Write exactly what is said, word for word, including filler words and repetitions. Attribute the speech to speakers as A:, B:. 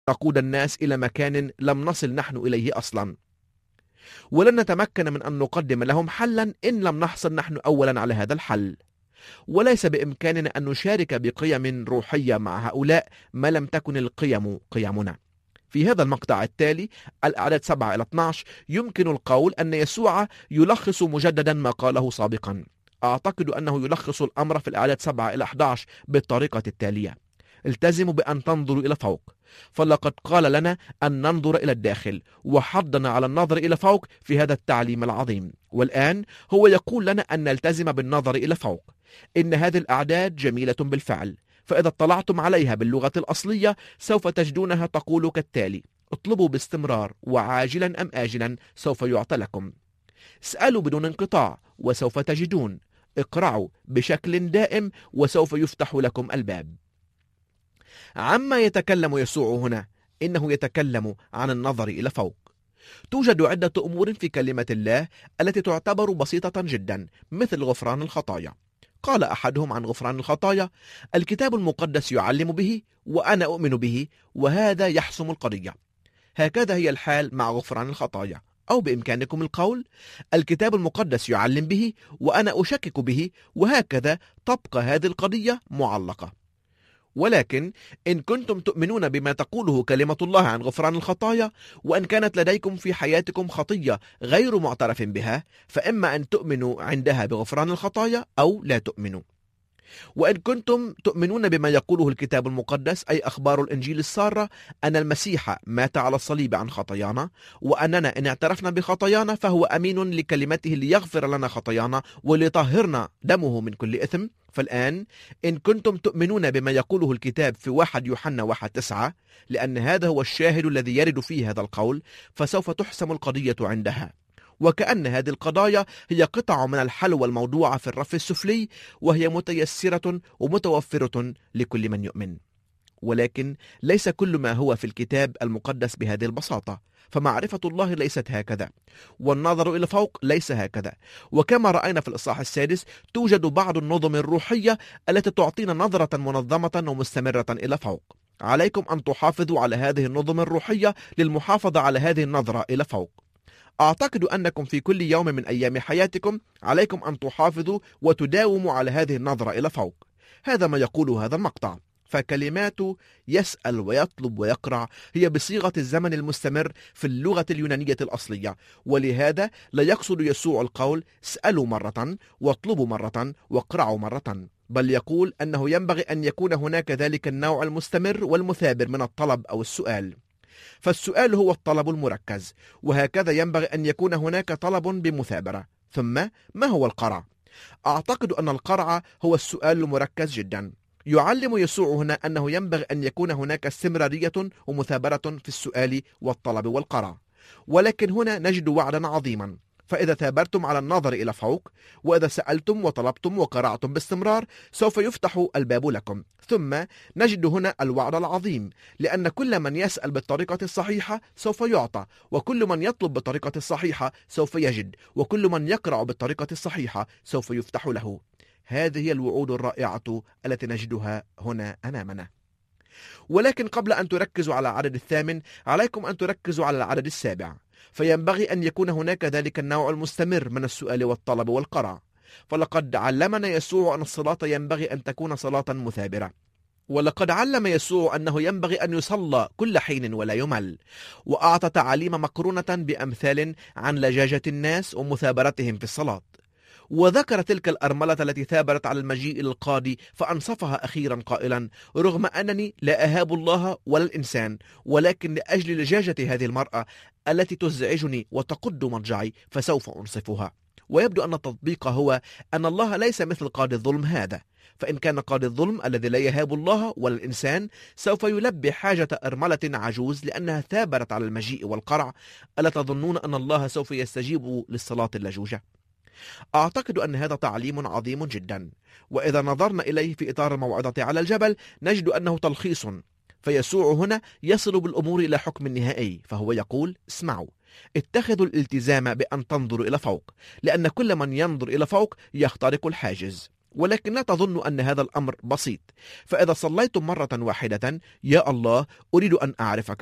A: نقود الناس إلى مكان لم نصل نحن إليه أصلا، ولن نتمكن من أن نقدم لهم حلا إن لم نحصل نحن أولا على هذا الحل. وليس بإمكاننا أن نشارك بقيم روحية مع هؤلاء ما لم تكن القيم قيمنا. في هذا المقطع التالي الأعداد سبعة إلى اثني عشر يمكن القول أن يسوع يلخص مجددا ما قاله سابقا. أعتقد أنه يلخص الأمر في الأعداد سبعة إلى أحد عشر بالطريقة التالية: التزموا بأن تنظروا إلى فوق، فلقد قال لنا أن ننظر إلى الداخل، وحضنا على النظر إلى فوق في هذا التعليم العظيم. والآن هو يقول لنا أن نلتزم بالنظر إلى فوق. إن هذه الأعداد جميلة بالفعل، فإذا اطلعتم عليها باللغة الأصلية سوف تجدونها تقول كالتالي: اطلبوا باستمرار وعاجلا أم آجلا سوف يعطى لكم. اسألوا بدون انقطاع وسوف تجدون. اقرعوا بشكل دائم وسوف يفتح لكم الباب. عما يتكلم يسوع هنا؟ إنه يتكلم عن النظر إلى فوق. توجد عدة أمور في كلمة الله التي تعتبر بسيطة جدا، مثل غفران الخطايا. قال أحدهم عن غفران الخطايا: الكتاب المقدس يعلم به وأنا أؤمن به، وهذا يحسم القضية. هكذا هي الحال مع غفران الخطايا. أو بإمكانكم القول: الكتاب المقدس يعلم به وأنا أشكك به، وهكذا تبقى هذه القضية معلقة. ولكن إن كنتم تؤمنون بما تقوله كلمة الله عن غفران الخطايا، وأن كانت لديكم في حياتكم خطية غير معترف بها، فإما أن تؤمنوا عندها بغفران الخطايا أو لا تؤمنوا. وإن كنتم تؤمنون بما يقوله الكتاب المقدس، أي أخبار الإنجيل السارة، أن المسيح مات على الصليب عن خطايانا، وأننا إن اعترفنا بخطايانا فهو أمين لكلمته ليغفر لنا خطايانا وليطهرنا دمه من كل إثم، فالآن إن كنتم تؤمنون بما يقوله الكتاب في واحد يوحنا واحد تسعة، لأن هذا هو الشاهد الذي يرد فيه هذا القول، فسوف تحسم القضية عندها. وكأن هذه القضايا هي قطع من الحلوى الموضوعة في الرف السفلي، وهي متيسرة ومتوفرة لكل من يؤمن. ولكن ليس كل ما هو في الكتاب المقدس بهذه البساطة، فمعرفة الله ليست هكذا، والنظر إلى فوق ليس هكذا. وكما رأينا في الإصحاح السادس، توجد بعض النظم الروحية التي تعطينا نظرة منظمة ومستمرة إلى فوق. عليكم أن تحافظوا على هذه النظم الروحية للمحافظة على هذه النظرة إلى فوق. أعتقد أنكم في كل يوم من أيام حياتكم عليكم أن تحافظوا وتداوموا على هذه النظرة إلى فوق. هذا ما يقوله هذا المقطع. فكلمات يسأل ويطلب ويقرع هي بصيغة الزمن المستمر في اللغة اليونانية الأصلية، ولهذا لا يقصد يسوع القول اسألوا مرة واطلبوا مرة واقرعوا مرة، بل يقول أنه ينبغي أن يكون هناك ذلك النوع المستمر والمثابر من الطلب أو السؤال. فالسؤال هو الطلب المركز، وهكذا ينبغي أن يكون هناك طلب بمثابرة. ثم ما هو القرع؟ أعتقد أن القرع هو السؤال المركز جدا. يعلم يسوع هنا أنه ينبغي أن يكون هناك استمرارية ومثابرة في السؤال والطلب والقرع. ولكن هنا نجد وعدا عظيما: فإذا ثابرتم على النظر إلى فوق، وإذا سألتم وطلبتم وقرعتم باستمرار، سوف يفتح الباب لكم. ثم نجد هنا الوعد العظيم: لأن كل من يسأل بالطريقة الصحيحة سوف يعطى، وكل من يطلب بالطريقة الصحيحة سوف يجد، وكل من يقرع بالطريقة الصحيحة سوف يفتح له. هذه هي الوعود الرائعة التي نجدها هنا أمامنا. ولكن قبل أن تركزوا على العدد الثامن، عليكم أن تركزوا على العدد السابع، فينبغي أن يكون هناك ذلك النوع المستمر من السؤال والطلب والقرع. فلقد علمنا يسوع أن الصلاة ينبغي أن تكون صلاة مثابرة، ولقد علم يسوع أنه ينبغي أن يصلى كل حين ولا يمل، وأعطى تعاليم مقرونة بأمثال عن لجاجة الناس ومثابرتهم في الصلاة. وذكر تلك الأرملة التي ثابرت على المجيء للقاضي فأنصفها أخيرا قائلا: رغم أنني لا أهاب الله ولا الإنسان، ولكن لأجل لجاجة هذه المرأة التي تزعجني وتقد مضجعي فسوف أنصفها. ويبدو أن التطبيق هو أن الله ليس مثل قاضي الظلم هذا، فإن كان قاضي الظلم الذي لا يهاب الله ولا الإنسان سوف يلبي حاجة أرملة عجوز لأنها ثابرت على المجيء والقرع، ألا تظنون أن الله سوف يستجيب للصلاة اللجوجة؟ أعتقد أن هذا تعليم عظيم جدا، وإذا نظرنا إليه في إطار الموعظة على الجبل نجد أنه تلخيص. فيسوع هنا يصل بالأمور إلى حكم نهائي، فهو يقول: اسمعوا، اتخذوا الالتزام بأن تنظروا إلى فوق، لأن كل من ينظر إلى فوق يخترق الحاجز. ولكن لا تظن أن هذا الأمر بسيط. فإذا صليتم مرة واحدة: يا الله، أريد أن أعرفك،